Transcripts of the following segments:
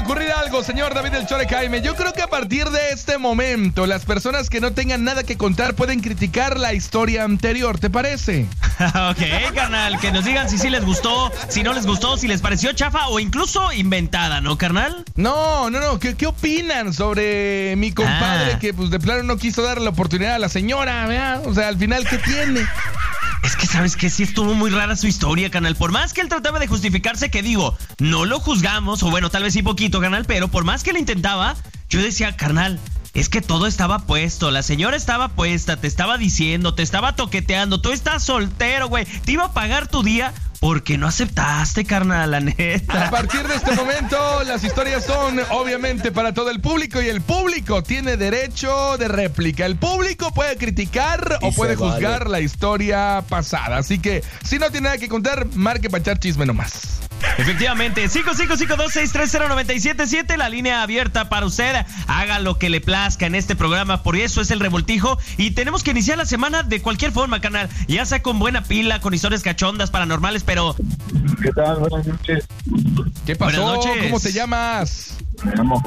ocurrir algo, señor David El Chore Jaime. Yo creo que a partir de este momento, las personas que no tengan nada que contar pueden criticar la historia anterior, ¿te parece? Ok, carnal, que nos digan si sí les gustó, si no les gustó, si les pareció chafa o incluso inventada, ¿no, carnal? No. ¿Qué opinan sobre mi compadre que pues de plano no quiso darle la oportunidad a la señora, ¿verdad? O sea, al final, ¿qué tiene? Es que, ¿sabes qué? Sí estuvo muy rara su historia, carnal. Por más que él trataba de justificarse, que digo, no lo juzgamos, o bueno, tal vez sí poquito, carnal, pero por más que le intentaba, yo decía, carnal, es que todo estaba puesto, la señora estaba puesta, te estaba diciendo, te estaba toqueteando, tú estás soltero, güey, te iba a pagar tu día porque no aceptaste, carnal, la neta. A partir de este momento, las historias son obviamente para todo el público y el público tiene derecho de réplica. El público puede criticar o puede juzgar la historia pasada. Así que, si no tiene nada que contar, marque para echar chisme nomás. Efectivamente, 5552630977, la línea abierta para usted. Haga lo que le plazca en este programa, por eso es El Revoltijo. Y tenemos que iniciar la semana de cualquier forma, canal. Ya sea con buena pila, con historias cachondas, paranormales, pero... ¿Qué tal? Buenas noches. ¿Qué pasó? Buenas noches. ¿Cómo te llamas? Me llamo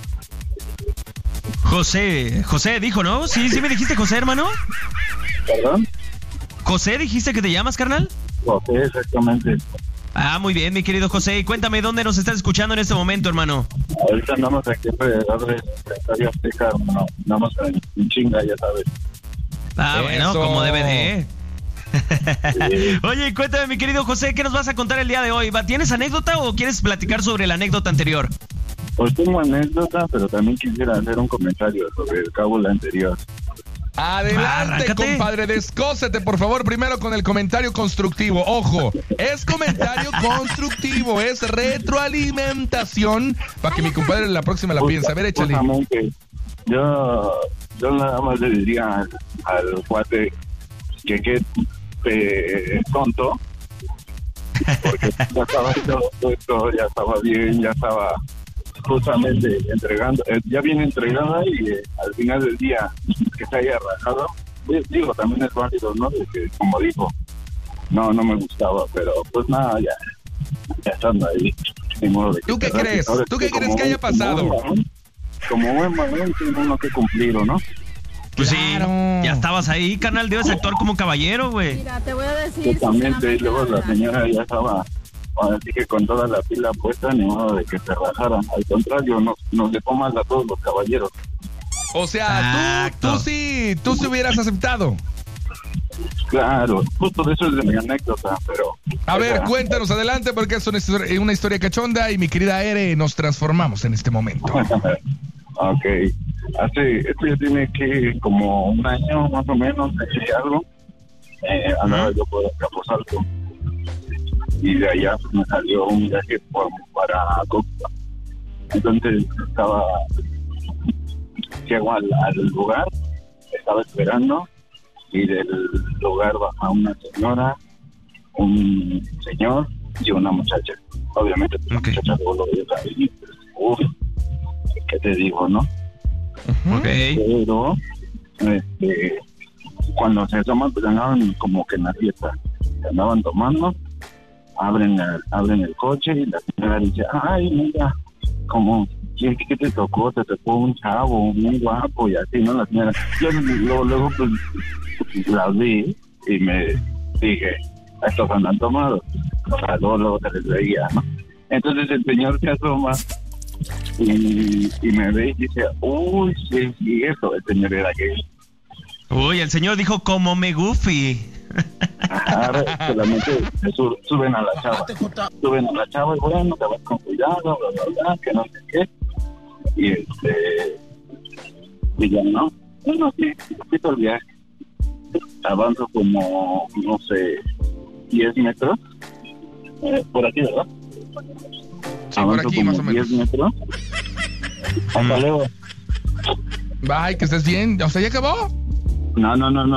José. José dijo, ¿no? Sí me dijiste José, hermano. ¿Perdón? José, dijiste que te llamas, carnal. José, exactamente. Ah, muy bien, mi querido José. Y cuéntame, ¿dónde nos estás escuchando en este momento, hermano? Ahorita andamos aquí alrededor de Estadio Azteca, no, andamos en chinga, ya sabes. Ah, bueno, Eso. como debe de. Sí. Oye, cuéntame, mi querido José, ¿qué nos vas a contar el día de hoy? ¿Tienes anécdota o quieres platicar sobre la anécdota anterior? Pues tengo anécdota, pero también quisiera hacer un comentario sobre el cábula anterior. Adelante, Arráncate. compadre, descósete por favor primero con el comentario constructivo. Ojo, es comentario constructivo, es retroalimentación para que mi compadre la próxima la piense. A ver, échale. Justamente, yo nada más le diría al cuate que tonto, porque ya estaba todo esto, ya estaba bien, ya estaba justamente entregando, ya viene entregada y al final del día que se haya rajado, digo, también es válido, ¿no? De que, como dijo, no me gustaba, pero pues nada, ya estando ahí. Ni modo de que ¿Tú qué te rajes. crees? Ahora ¿Tú sí, qué crees que haya pasado? Como buen varón, tiene uno que cumplir, ¿no? Pues Claro. sí, ya estabas ahí, carnal, debes actuar como caballero, güey. Mira, te voy a decir. Totalmente, y luego la sinceramente, señora ya estaba, así que con toda la pila puesta, ni modo de que se rajaran. Al contrario, nos dejó mal a todos los caballeros. O sea, Exacto. tú sí hubieras aceptado. Claro, justo de eso es de mi anécdota, pero... A ver, o sea, cuéntanos adelante porque es una historia cachonda y mi querida Ere, nos transformamos en este momento. Ok, esto ya tiene que como un año más o menos, y algo, andaba yo por Capozalco, y de allá me salió un viaje para Costa. Entonces llego al lugar, estaba esperando, y del lugar baja una señora, un señor y una muchacha. Obviamente, pues, Ok. la muchacha luego lo veía ahí, pues, ¿qué te digo, no? Ok. Pero cuando se asoman, pues andaban como que en la fiesta, andaban tomando, abren el coche y la señora dice, ay, mira, como, ¿qué te tocó? Te tocó un chavo muy guapo y así, ¿no? La señora, yo luego pues la vi y me dije, estos andan tomados, o sea, luego se les veía, ¿no? Entonces el señor se asoma y me ve y dice, uy, sí, y eso, el señor era gay. Uy, el señor dijo como me goofy. Ajá, solamente suben a la chava. Suben a la chava y bueno, te vas con cuidado, bla, bla, bla, que no sé qué. Y ya no. Bueno, sí, poquito el viaje. Avanzo como, no sé, 10 metros. Por aquí, ¿verdad? Sí, por Avanzo aquí como más o menos. 10 metros. Hasta luego. Bye, que estés bien. ¿O sea, ya acabó? No.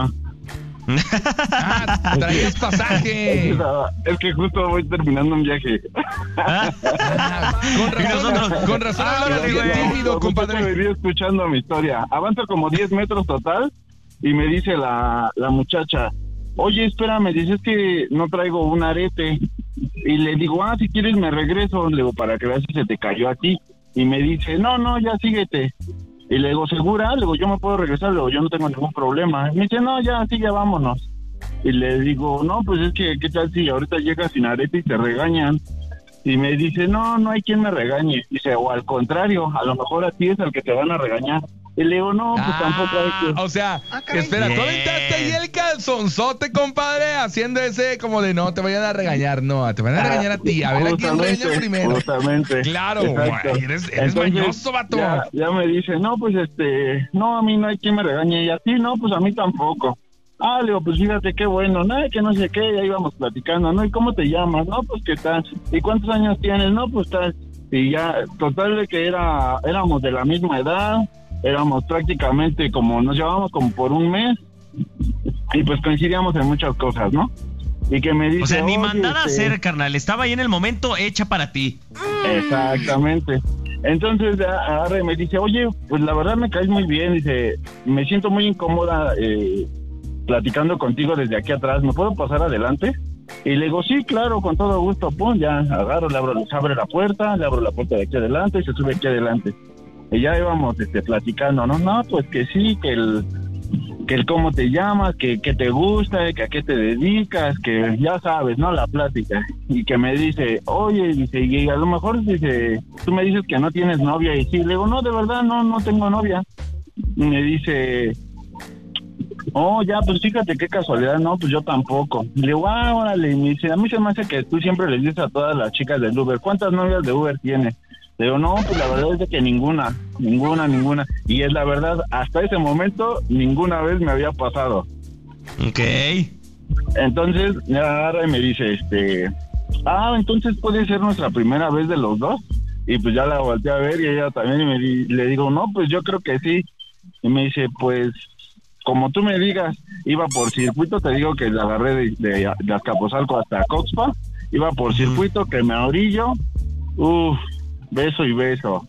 Ah, traías pasaje. Es que justo voy terminando un viaje. Ah, Y nosotros, con razón hablabas órale, bien güey. tímido, compadre. Venía escuchando mi historia. Avanzo como 10 metros total y me dice la muchacha, oye, espérame, dices que no traigo un arete. Y le digo, si quieres me regreso, le digo, para que veas si se te cayó a ti. y me dice, no, ya síguete. Y le digo, ¿segura? Le digo, yo me puedo regresar, le digo, yo no tengo ningún problema. Y me dice, no, ya vámonos. Y le digo, no, pues es que, ¿qué tal si ahorita llegas sin arete y te regañan? Y me dice, no hay quien me regañe. Dice, o al contrario, a lo mejor a ti es el que te van a regañar. Y le digo, no, pues tampoco hay que... O sea, espera, tú aventaste ahí el calzonzote, compadre, haciendo ese como de no te vayan a regañar, no, te van a regañar a ti, a ver a quién regaña primero. Justamente. Claro, eres Entonces, mañoso, vato. Ya me dice, no, pues no, a mí no hay quien me regañe, y a ti no, pues a mí tampoco. Le digo, pues fíjate qué bueno, nada, que no sé qué, ya íbamos platicando, ¿no? ¿Y cómo te llamas? No, pues qué tal. ¿Y cuántos años tienes? No, pues tal. Y ya, total de que éramos de la misma edad, éramos prácticamente como, nos llevábamos como por un mes, y pues coincidíamos en muchas cosas, ¿no? Y que me dice... O sea, ni mandada a hacer, carnal, estaba ahí en el momento hecha para ti. Exactamente. Entonces agarra y me dice, oye, pues la verdad me caes muy bien, dice, me siento muy incómoda platicando contigo desde aquí atrás, ¿me puedo pasar adelante? Y le digo, sí, claro, con todo gusto, pum, ya agarro, le abro la puerta de aquí adelante y se sube aquí adelante. Y ya íbamos platicando, no, pues que sí, que el cómo te llamas, que te gusta, que a qué te dedicas, que ya sabes, ¿no? La plática. Y que me dice, oye, dice, y a lo mejor, dice, tú me dices que no tienes novia. Y sí, le digo, no, de verdad, no tengo novia. Y me dice, oh, ya, pues fíjate qué casualidad, no, pues yo tampoco. Le digo, órale, y me dice, a mí se me hace que tú siempre les dices a todas las chicas del Uber, ¿cuántas novias de Uber tienes? Le digo, no, pues la verdad es de que ninguna. Y es la verdad, hasta ese momento, ninguna vez me había pasado. Ok. Entonces, me agarra y me dice, entonces puede ser nuestra primera vez de los dos. Y pues ya la volteé a ver y ella también, y le digo, no, pues yo creo que sí. Y me dice, pues, como tú me digas, iba por circuito, te digo que la agarré de Azcapotzalco hasta Coxpa, iba por circuito, que me orillo, beso y beso.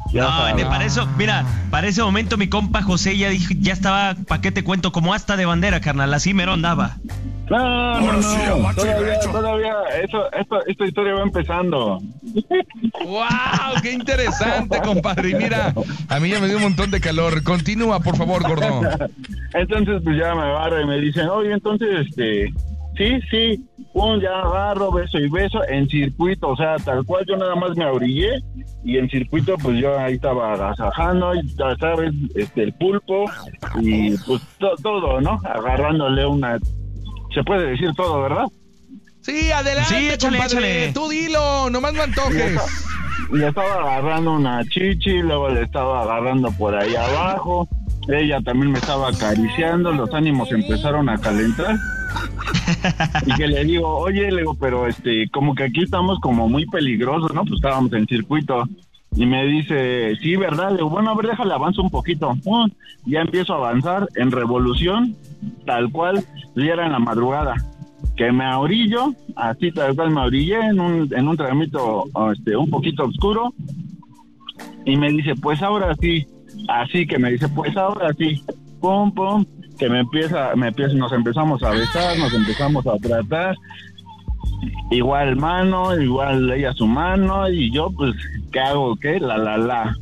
Para ese momento mi compa José ya estaba, ¿pa' qué te cuento? Como hasta de bandera, carnal, así mero andaba. No, todavía, esta historia va empezando. ¡Wow! ¡Qué interesante, compadre! Y mira, a mí ya me dio un montón de calor. Continúa, por favor, gordo. Entonces, pues ya me agarra y me dicen, oye, entonces, sí, ya agarro, beso y beso en circuito, o sea, tal cual yo nada más me orillé y en circuito pues yo ahí estaba agasajando, y ya sabes, el pulpo y pues todo, ¿no? Agarrándole se puede decir todo, ¿verdad? Sí, adelante, sí, échale. Tú dilo, nomás no antojes. Le estaba agarrando una chichi, luego le estaba agarrando por ahí abajo, ella también me estaba acariciando, los ánimos empezaron a calentar. Y que le digo, oye, pero como que aquí estamos como muy peligrosos, ¿no? Pues estábamos en circuito. Y me dice, sí, ¿verdad? Le digo, bueno, a ver, déjale, avanzo un poquito. Ya empiezo a avanzar en revolución, tal cual, ya era en la madrugada. Que me orillo, así tal cual me orillé en un tramito un poquito oscuro. Y me dice, pues ahora sí. Así que me dice, pues ahora sí. Pum, pum. Que nos empezamos a besar, nos empezamos a tratar, igual mano, igual ella su mano, y yo pues, ¿qué hago? ¿Qué? La.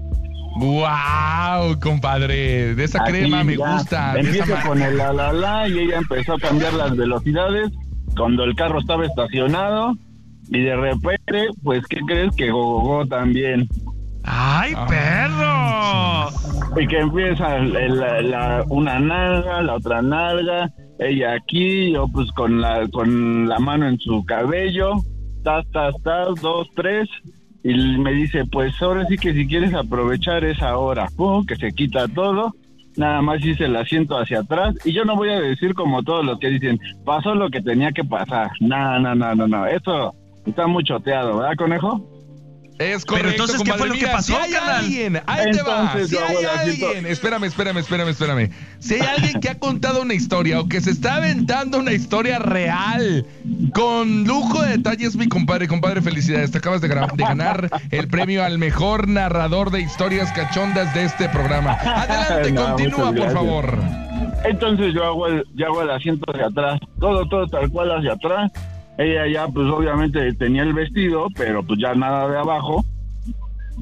¡Wow, compadre! De esa crema me gusta. Empiezo con el la, y ella empezó a cambiar las velocidades cuando el carro estaba estacionado, y de repente, pues, ¿qué crees? Que gogó también. ¡Ay, perro! Y que empieza una nalga, la otra nalga, ella aquí, yo pues con la mano en su cabello, tas, 2, 3, y me dice, pues ahora sí que si quieres aprovechar esa hora, que se quita todo, nada más hice el asiento hacia atrás, y yo no voy a decir como todos los que dicen, pasó lo que tenía que pasar, no, eso está muy choteado, ¿verdad, conejo? Es correcto. Pero entonces, ¿qué fue lo que pasó, si hay alguien, ahí te va. Si hay alguien, espérame. Si hay alguien que ha contado una historia o que se está aventando una historia real, con lujo de detalles, mi compadre, felicidades. Te acabas de ganar el premio al mejor narrador de historias cachondas de este programa. Adelante, continúa, por favor. Entonces yo hago el asiento hacia atrás, todo tal cual hacia atrás. Ella ya, pues obviamente tenía el vestido, pero pues ya nada de abajo.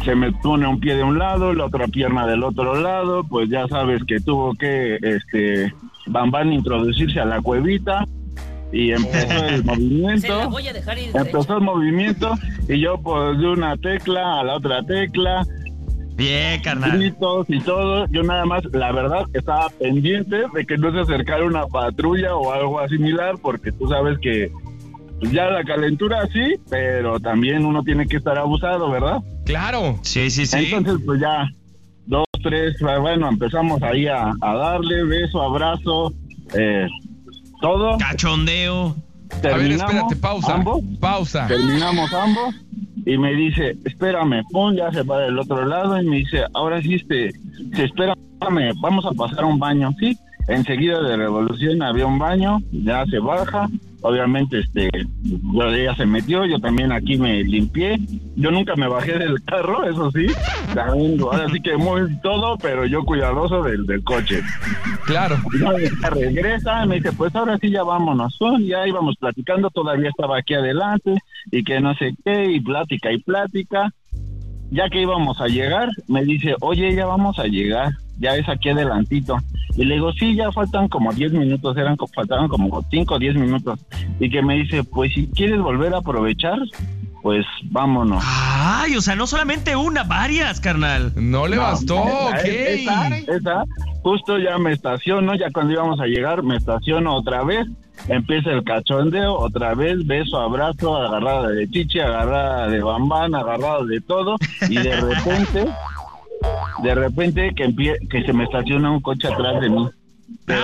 se me pone un pie de un lado, la otra pierna del otro lado, pues ya sabes que tuvo que, Bambán introducirse a la cuevita y empezó el movimiento. Se la voy a dejar ir empezó el movimiento y yo pues de una tecla a la otra tecla. Bien, carnal. Gritos y todo. Yo nada más, la verdad, estaba pendiente de que no se acercara una patrulla o algo similar, porque tú sabes que ya la calentura sí, pero también uno tiene que estar abusado, ¿verdad? Claro. Sí. Entonces, pues ya, 2, 3, bueno, empezamos ahí a darle beso, abrazo, todo. Cachondeo. A ver, espérate, pausa. Terminamos ambos y me dice, espérame, pum, ya se va del otro lado y me dice, ahora sí, espérame, vamos a pasar un baño, ¿sí? Enseguida de revolución había un baño, ya se baja, obviamente ella se metió, yo también aquí me limpié, yo nunca me bajé del carro, eso sí, también, ahora sí que muy todo, pero yo cuidadoso del coche. Claro. Ya regresa, me dice, pues ahora sí ya vámonos, ya íbamos platicando, todavía estaba aquí adelante, y que no sé qué, y plática, ya que íbamos a llegar, me dice, oye, ya vamos a llegar, ya es aquí adelantito. Y le digo, sí, ya faltan como 10 minutos, faltaban como 5 o 10 minutos. Y que me dice, pues si quieres volver a aprovechar, pues vámonos. Ay, o sea, no solamente una, varias, carnal. No le bastó, ok. Esa, justo ya me estaciono, ya cuando íbamos a llegar, me estaciono otra vez, empieza el cachondeo, otra vez, beso, abrazo, agarrada de chichi, agarrada de bambán, agarrada de todo, y de repente que se me estaciona un coche atrás de mí, pero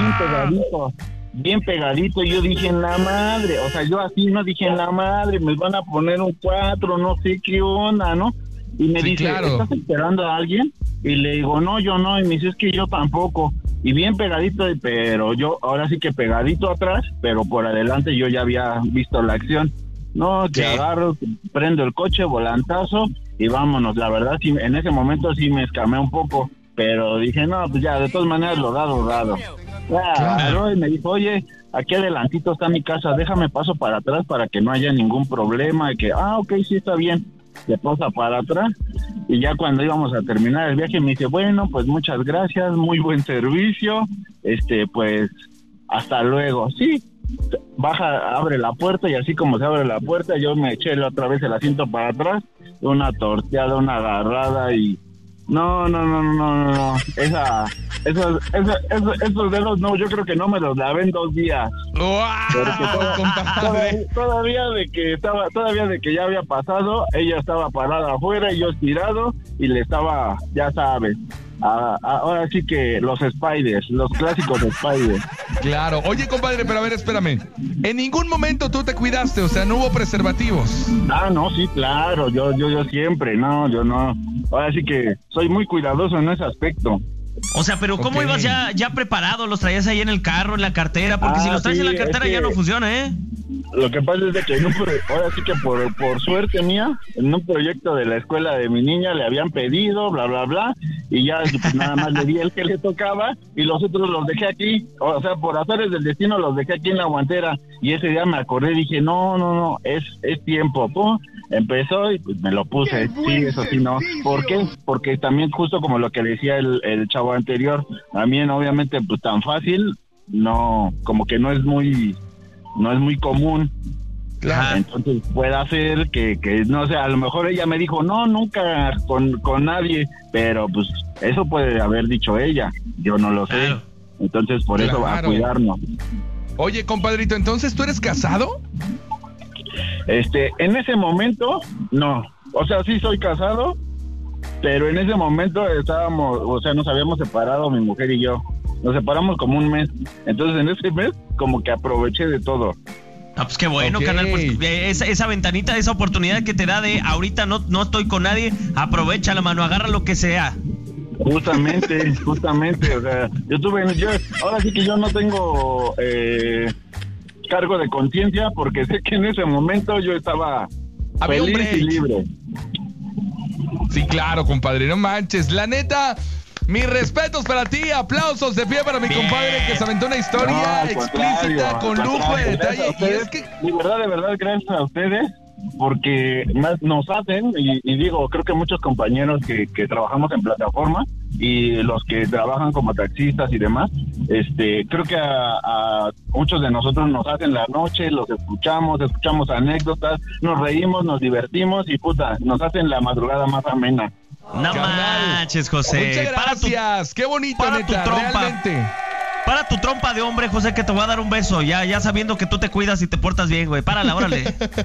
bien pegadito, y yo dije, en la madre, o sea, yo así no dije, en la madre, me van a poner un 4, no sé qué onda, ¿no? Y me dice, claro, ¿estás esperando a alguien? Y le digo, no, yo no, y me dice, es que yo tampoco, y bien pegadito, pero yo, ahora sí que pegadito atrás, pero por adelante yo ya había visto la acción. No, que agarro, prendo el coche, volantazo y vámonos. La verdad, sí, en ese momento sí me escamé un poco, pero dije, no, pues ya, de todas maneras lo dado. Ya, claro. Y me dijo, oye, aquí adelantito está mi casa, déjame paso para atrás para que no haya ningún problema. Y que, ok, sí está bien. Se posa para atrás y ya cuando íbamos a terminar el viaje me dice, bueno, pues muchas gracias, muy buen servicio, pues hasta luego. Sí, baja, abre la puerta y así como se abre la puerta yo me eché otra vez el asiento para atrás, una torteada, una agarrada y no, esos dedos no, yo creo que no me los lavé en 2 días. Todavía de que ya había pasado, ella estaba parada afuera y yo estirado y le estaba, ya sabes, ahora sí que los spiders, los clásicos spiders. Claro. Oye, compadre, pero a ver, espérame. En ningún momento tú te cuidaste, o sea, no hubo preservativos. No, sí, claro, yo siempre, yo no. Ahora sí que soy muy cuidadoso en ese aspecto. O sea, pero ¿cómo ibas ya preparado? ¿Los traías ahí en el carro, en la cartera? Porque si los traes en la cartera ya no funciona, ¿eh? Lo que pasa es de que ahora sí que por suerte mía, en un proyecto de la escuela de mi niña le habían pedido, bla, bla, bla, y ya pues, nada más le di el que le tocaba y los otros los dejé aquí. O sea, por azares del destino los dejé aquí en la guantera y ese día me acordé y dije, no, es tiempo, pum. Empezó y pues me lo puse, sí, eso sí, no. ¿Por qué? Porque también justo como lo que decía el chavo anterior, también obviamente pues tan fácil, no, como que no es muy común. Claro. Entonces puede ser que no sé, a lo mejor ella me dijo, no, nunca con nadie, pero pues eso puede haber dicho ella, yo no lo sé. Claro. Entonces por eso va a cuidarnos. Oye, compadrito, ¿entonces tú eres casado? En ese momento, no. O sea, sí soy casado, pero en ese momento nos habíamos separado mi mujer y yo. Nos separamos como un mes. Entonces, en ese mes, como que aproveché de todo. Ah, pues qué bueno, carnal, pues esa ventanita, esa oportunidad que te da de ahorita no estoy con nadie, aprovecha la mano, agarra lo que sea. Justamente, o sea, ahora sí que yo no tengo cargo de conciencia porque sé que en ese momento yo estaba feliz y libre. Sí, claro, compadre, no manches, la neta, mis respetos para ti, aplausos de pie para mi compadre que se aventó una historia explícita, con lujo de detalle. Y es que de verdad, gracias a ustedes, porque nos hacen, y digo, creo que muchos compañeros que trabajamos en plataforma y los que trabajan como taxistas y demás, creo que a muchos de nosotros nos hacen la noche, los escuchamos anécdotas, nos reímos, nos divertimos y nos hacen la madrugada más amena. No manches, José. Muchas gracias. Qué bonito, neta, realmente. Para tu trompa de hombre, José, que te voy a dar un beso. Ya sabiendo que tú te cuidas y te portas bien, güey. Párala, órale.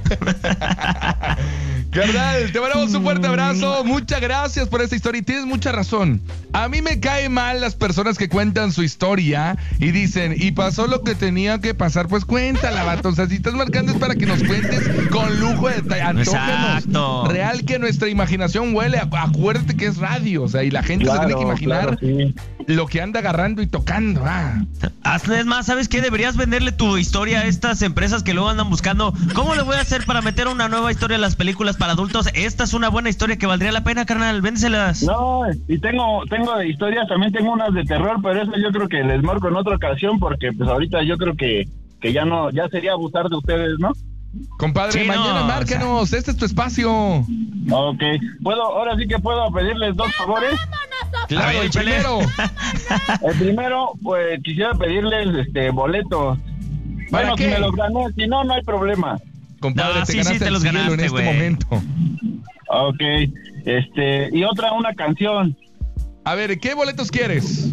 Carnal, te mandamos un fuerte abrazo. Muchas gracias por esta historia. Y tienes mucha razón. A mí me cae mal las personas que cuentan su historia y dicen, y pasó lo que tenía que pasar. Pues cuéntala, vato. O sea, si estás marcando es para que nos cuentes con lujo de detalle. Exacto. Real que nuestra imaginación huele. Acuérdate que es radio. O sea, y la gente se tiene que imaginar lo que anda agarrando y tocando. Es más, ¿sabes qué? Deberías venderle tu historia a estas empresas que luego andan buscando. ¿Cómo le voy a hacer para meter una nueva historia a las películas para adultos? Esta es una buena historia que valdría la pena, carnal. Vénselas. No, y tengo de historias, también tengo unas de terror, pero eso yo creo que les marco en otra ocasión, porque pues ahorita yo creo que ya sería abusar de ustedes, ¿no? Compadre, sí, mañana márcanos, este es tu espacio. Ok, ahora sí que puedo pedirles 2 favores. Claro, el primero. El primero, pues quisiera pedirles boletos. Bueno, si me los gané, si no hay problema. Compadre, te ganaste el cielo en este momento. Ok, y una canción. A ver, ¿qué boletos quieres?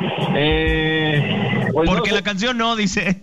Pues porque la canción no, dice.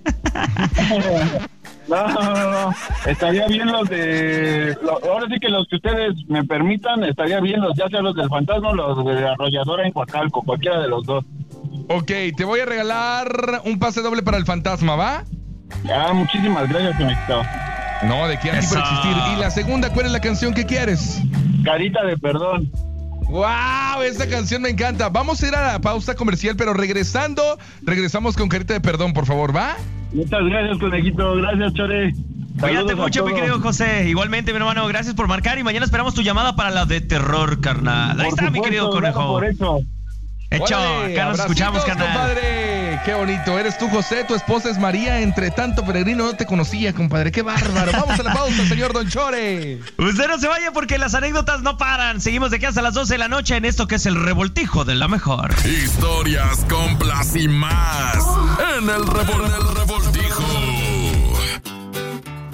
No. Estaría bien los de... ahora sí que los que ustedes me permitan, estaría bien ya sea los del Fantasma o los de la Arrolladora en Coacalco, cualquiera de los dos. Ok, te voy a regalar un pase doble para el Fantasma, ¿va? Muchísimas gracias, conectado. No, de qué aquí por existir. Y la segunda, ¿cuál es la canción que quieres? Carita de Perdón. ¡Wow! Esa canción me encanta. Vamos a ir a la pausa comercial, pero regresamos con Carita de Perdón, por favor, ¿va? Muchas gracias, conejito. Gracias, Chore. Cuídate mucho, mi querido José. Igualmente, mi hermano, gracias por marcar y mañana esperamos tu llamada para la de terror, carnal. Ahí está, mi querido conejo. Por eso. Hecho, acá nos escuchamos, carnal. Compadre, qué bonito. Eres tú, José, tu esposa es María. Entre tanto peregrino no te conocía, compadre. Qué bárbaro. Vamos a la pausa, señor Don Chore. Usted no se vaya porque las anécdotas no paran. Seguimos de aquí hasta las 12 de la noche en esto que es el revoltijo de la mejor. Historias, complas y más en el revoltijo.